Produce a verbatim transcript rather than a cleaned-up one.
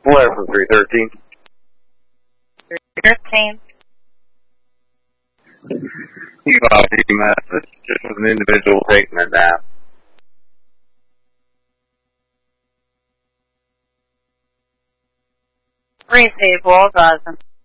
Flare from three thirteen. thirteen. You got a message. Just was an individual taking a nap. Receive, Wolf Awesome.